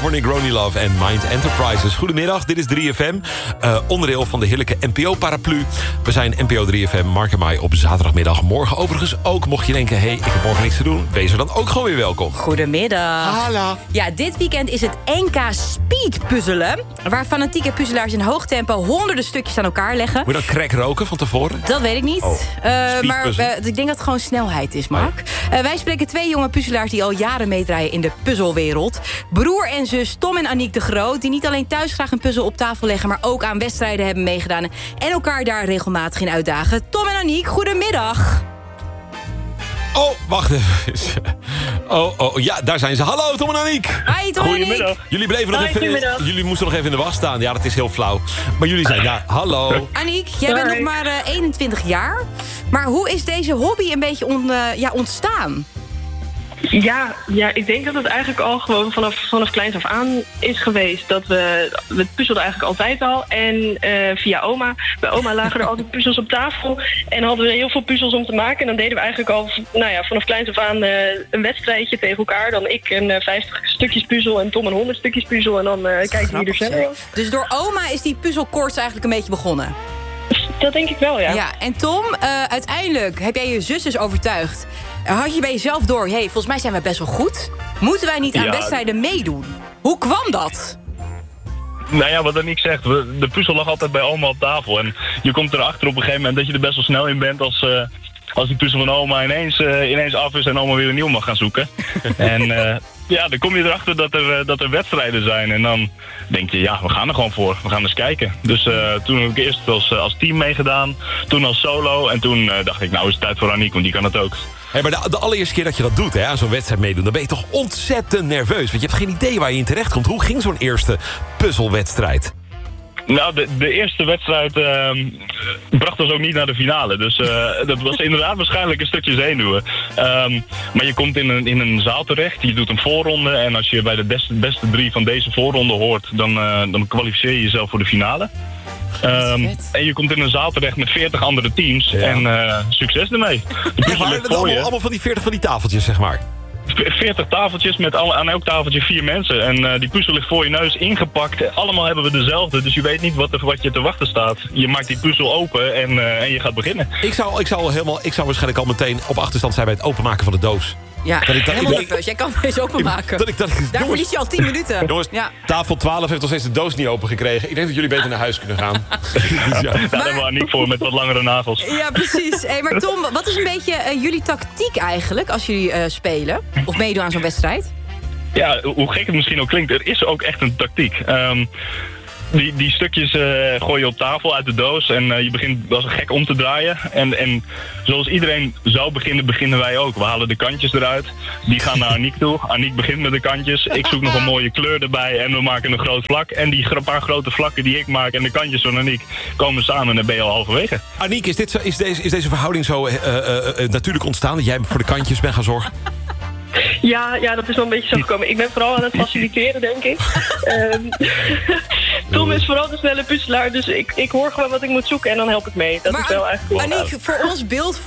Morning, Ronnie Love en Mind Enterprises. Goedemiddag, dit is 3FM. Onderdeel van de heerlijke NPO-paraplu. We zijn NPO 3FM, Mark en mij op zaterdagmiddag. Morgen overigens ook. Mocht je denken, ik heb morgen niks te doen, wees er dan ook gewoon weer welkom. Goedemiddag. Hallo. Ja, dit weekend is het NK Speed puzzelen. Waar fanatieke puzzelaars in hoog tempo honderden stukjes aan elkaar leggen. Moet je dan crack roken van tevoren? Dat weet ik niet. Maar ik denk dat het gewoon snelheid is, Mark. Wij spreken 2 jonge puzzelaars die al jaren meedraaien in de puzzelwereld. Broer en zus Tom en Aniek de Groot, die niet alleen thuis graag een puzzel op tafel leggen, maar ook aan wedstrijden hebben meegedaan en elkaar daar regelmatig in uitdagen. Tom en Aniek, goedemiddag. Oh, wacht even. Ja, daar zijn ze. Hallo, Tom en Aniek. Hi, Tom en Aniek. Jullie bleven nog even. Jullie moesten nog even in de was staan. Ja, dat is heel flauw. Maar jullie zijn daar. Hallo. Aniek, jij bent nog maar 21 jaar. Maar hoe is deze hobby een beetje ontstaan? Ja, ik denk dat het eigenlijk al gewoon vanaf kleins af aan is geweest. Dat we puzzelden eigenlijk altijd al. En via oma. Bij oma lagen er altijd puzzels op tafel. En hadden we heel veel puzzels om te maken. En dan deden we eigenlijk al vanaf kleins af aan een wedstrijdje tegen elkaar. Dan ik een 50 stukjes puzzel en Tom een 100 stukjes puzzel. En dan kijken wie er sneller was. Dus door oma is die puzzelkoorts eigenlijk een beetje begonnen? Dat denk ik wel, ja. Ja, en Tom, uiteindelijk heb jij je zus dus overtuigd. Had je bij jezelf door, volgens mij zijn we best wel goed. Moeten wij niet aan wedstrijden meedoen? Hoe kwam dat? Nou ja, wat Aniek zegt, de puzzel lag altijd bij oma op tafel. En je komt erachter op een gegeven moment dat je er best wel snel in bent als die puzzel van oma ineens af is en oma weer een nieuw mag gaan zoeken. En dan kom je erachter dat er wedstrijden zijn. En dan denk je, we gaan er gewoon voor. We gaan eens kijken. Dus toen heb ik eerst als team meegedaan. Toen als solo. En toen dacht ik, is het tijd voor Aniek, want die kan het ook. Hey, maar de allereerste keer dat je dat doet, aan zo'n wedstrijd meedoen, dan ben je toch ontzettend nerveus. Want je hebt geen idee waar je in terecht komt. Hoe ging zo'n eerste puzzelwedstrijd? Nou, de eerste wedstrijd bracht ons ook niet naar de finale. Dus dat was inderdaad waarschijnlijk een stukje zenuwen. Maar je komt in een zaal terecht, je doet een voorronde. En als je bij de beste 3 van deze voorronde hoort, dan kwalificeer je jezelf voor de finale. En je komt in een zaal terecht met 40 andere teams. Ja. En succes ermee. Allemaal van die 40 van die tafeltjes, zeg maar. 40 tafeltjes met aan elk tafeltje 4 mensen. En die puzzel ligt voor je neus ingepakt. Allemaal hebben we dezelfde, dus je weet niet wat je te wachten staat. Je maakt die puzzel open en je gaat beginnen. Ik zou waarschijnlijk al meteen op achterstand zijn bij het openmaken van de doos. Ja, helemaal nerveus. Jij kan deze openmaken. Daar verlies je al 10 minuten. Jongens, tafel 12 heeft nog steeds de doos niet open gekregen. Ik denk dat jullie beter naar huis kunnen gaan. Daar hebben we Aniek voor met wat langere nagels. Ja, precies. Maar Tom, wat is een beetje jullie tactiek eigenlijk als jullie spelen? Of meedoen aan zo'n wedstrijd? Ja, hoe gek het misschien ook klinkt, er is ook echt een tactiek. Die stukjes gooi je op tafel uit de doos en je begint als een gek om te draaien. En zoals iedereen zou beginnen, beginnen wij ook. We halen de kantjes eruit, die gaan naar Aniek toe. Aniek begint met de kantjes, ik zoek nog een mooie kleur erbij en we maken een groot vlak. En die paar grote vlakken die ik maak en de kantjes van Aniek komen samen en dan ben je al halverwege. Aniek, is deze verhouding zo natuurlijk ontstaan dat jij voor de kantjes bent gaan zorgen? Ja, dat is wel een beetje zo gekomen. Ik ben vooral aan het faciliteren, denk ik. Tom is vooral de snelle puzzelaar, dus ik hoor gewoon wat ik moet zoeken en dan help ik mee. Dat is wel eigenlijk Aniek, voor ons beeld